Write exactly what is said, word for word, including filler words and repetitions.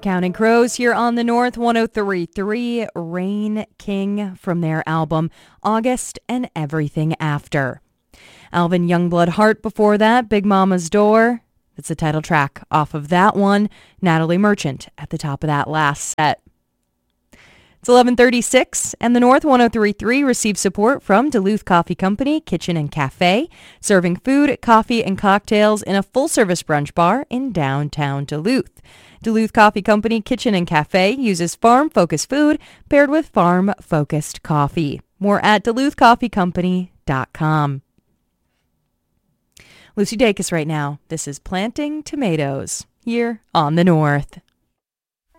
Counting Crows here on the North one oh three point three, Rain King from their album August and Everything After. Alvin Youngblood Hart before that, Big Mama's Door. That's the title track off of that one. Natalie Merchant at the top of that last set. It's eleven thirty-six, and the North one oh three point three receives support from Duluth Coffee Company, Kitchen and Cafe, serving food, coffee, and cocktails in a full-service brunch bar in downtown Duluth. Duluth Coffee Company Kitchen and Cafe uses farm-focused food paired with farm-focused coffee. More at duluth coffee company dot com. Lucy Dacus right now. This is Planting Tomatoes here on the North.